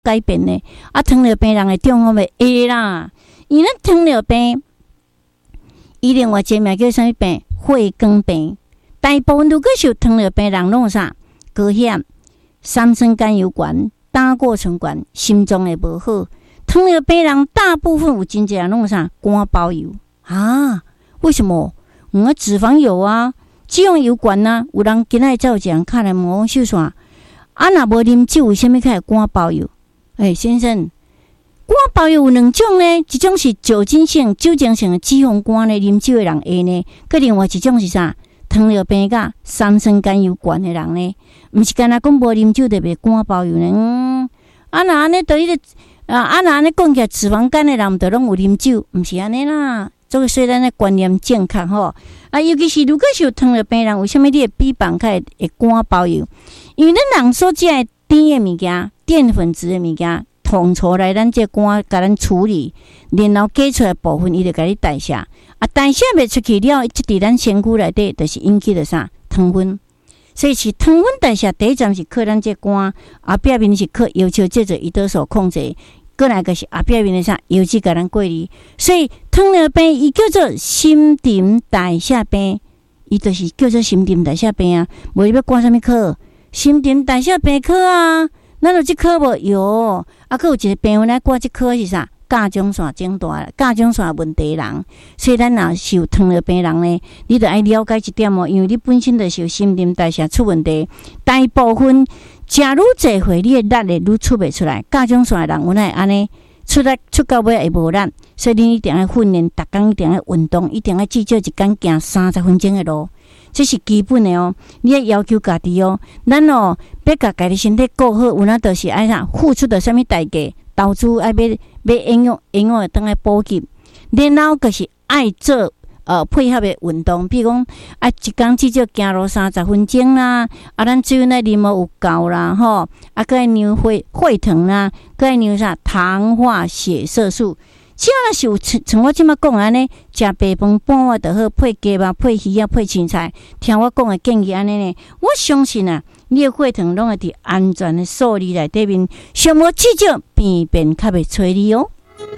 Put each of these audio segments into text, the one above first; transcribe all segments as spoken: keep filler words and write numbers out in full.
改变呢？啊，糖尿病人的中风会会啦，因为咱糖尿病，伊另外一个名叫啥物病？血管病。大部分如果是有糖尿病人，拢有啥？高血、三酸甘油管、胆固醇管、心脏会无好。糖尿病人大部分有真侪人拢有啥？肝包油啊？为什么？嗯，脂肪有啊，脂肪油管啊。有人今仔才有一人敲来问我秀线，啊，若无啉酒，为虾米开肝包油？诶、欸，先生，肝包油有两种呢，一种是酒精性、酒精性的脂肪肝呢，啉酒的人会呢；，佮另外一种是啥？糖尿病甲三酸甘油管的人呢，毋是干那讲无啉酒就袂肝包油呢？嗯，啊，若安尼对迄个啊，啊，若安尼讲起来，脂肪肝的人就拢有啉酒，毋是安尼啦。这个虽然的观念正确吼，啊，尤其是如果是有糖尿病人，为什么你会比放开会肝包油？因为咱人所食的甜的物件、淀粉质的物件，统出来咱这肝甲咱处理，然后解出来部分，伊就甲你代谢。啊，代谢袂出去了，即伫咱身躯内底，就是引起的啥糖分。所以是糖分代谢第一站是靠咱这肝，后壁面是靠要求借着胰岛素控制。过来个是后壁面的啥油脂甲咱过滤，所以糖尿病伊叫做新陈代谢病，伊就是叫做新陈代谢病啊。无你要挂啥物科？新陈代谢病科啊，咱有即科无？有啊，佮有一个病原来挂即科是啥？甲状腺肿大，甲状腺问题人，所以咱若是有糖尿病人呢，你着爱了解一点哦，因为你本身就是有新陈代谢出问题，大部分食愈济岁，你的力会愈出袂出来。甲状腺的人有哪会安尼出力出到尾会无力，所以你一定要训练，逐工一定要运动，一定要至少一天行三十分钟的路，这是基本的哦。你要要求家己哦，咱哦要甲家己身体顾好，有哪著是爱啥付出着啥物代价，投资爱买。要营养营养会当来补给，然后就是爱做呃配合的运动，比如讲啊一工至少行路三十分钟啦，啊咱水呢啉无有够啦吼，啊佮爱尿血血糖啦，佮爱尿啥糖化血色素，只要是有像我即马讲安尼，食白饭半碗就好，配鸡肉、配鱼啊、配青菜，听我讲的建议安尼呢，我相信啊。你的血糖拢会伫安全的数字内底面，上无至少便便较袂催你哦。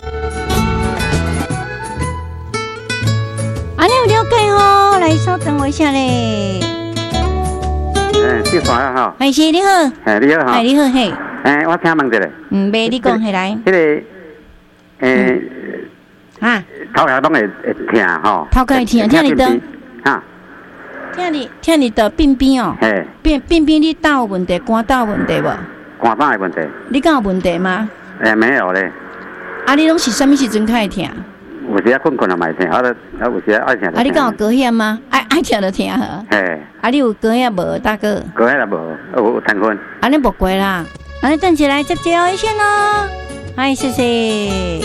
安尼有了解吼，来稍等我一下咧。 诶，姓啥啊？吼， 哎是你好， 哎你好， 哎你好嘿。 诶，我请问一下。 嗯，袂你讲起来。 迄个诶啊，头壳拢会会疼吼。 头壳会疼，疼你倒。 哈。 听你听你的病病哦，病病病你胆有问题，肝胆有问题无？ 肝胆有问题。 你敢有问题吗？ 诶，没有咧。 啊，你拢是什么时阵开始疼？ 有时啊困困啊嘛会疼，啊都啊有时啊爱疼。 啊，你敢有高血吗？爱爱疼就疼呵。 嘿。 啊，你有高血无，大哥？ 高血也无，有糖分。 啊，你无过啦。啊，你等起来接接一线咯。哎，谢谢。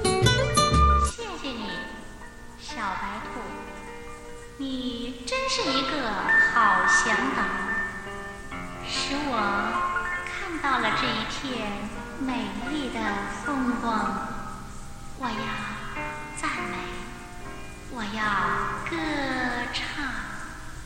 是一个好向导，使我看到了这一片美丽的风光。我要赞美，我要歌唱。